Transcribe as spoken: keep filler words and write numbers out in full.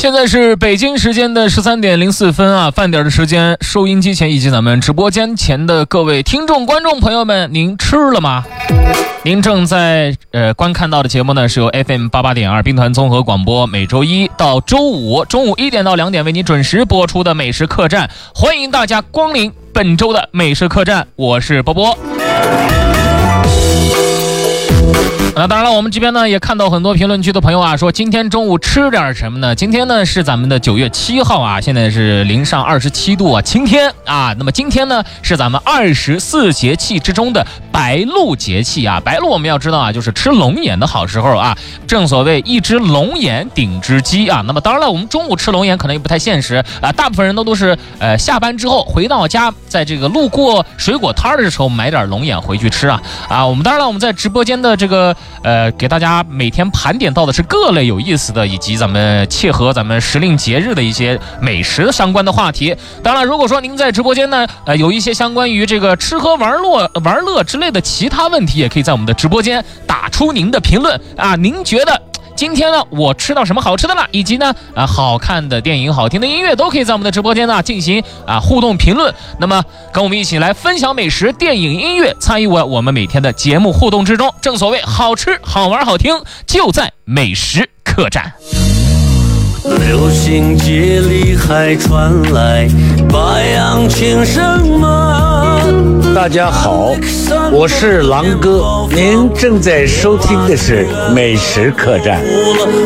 现在是北京时间的十三点零四分啊，饭点的时间，收音机前以及咱们直播间前的各位听众观众朋友们，您吃了吗？您正在呃观看到的节目呢，是由 F M 八八点二兵团综合广播每周一到周五中午一点到两点为您准时播出的美食客栈，欢迎大家光临本周的美食客栈，我是波波。那当然了，我们这边呢也看到很多评论区的朋友啊，说今天中午吃点什么呢？今天呢是咱们的九月七号啊，现在是零上二十七度啊，晴天啊。那么今天呢是咱们二十四节气之中的白露节气啊。白露我们要知道啊，就是吃龙眼的好时候啊。正所谓一只龙眼顶只鸡啊。那么当然了，我们中午吃龙眼可能也不太现实啊，大部分人都都是呃下班之后回到家，在这个路过水果摊的时候买点龙眼回去吃啊啊。我们当然了，我们在直播间的这个。呃，给大家每天盘点到的是各类有意思的，以及咱们切合咱们时令节日的一些美食相关的话题。当然，如果说您在直播间呢，呃，有一些相关于这个吃喝玩乐、玩乐之类的其他问题，也可以在我们的直播间打出您的评论啊。您觉得今天呢，我吃到什么好吃的了，以及呢，啊，好看的电影、好听的音乐，都可以在我们的直播间呢进行啊互动评论。那么，跟我们一起来分享美食、电影、音乐，参与我我们每天的节目互动之中。正所谓好吃、好玩、好听，就在美食客栈。 流行街里还传来八样情深吗？ 大家好，我是狼哥，您正在收听的是美食客栈。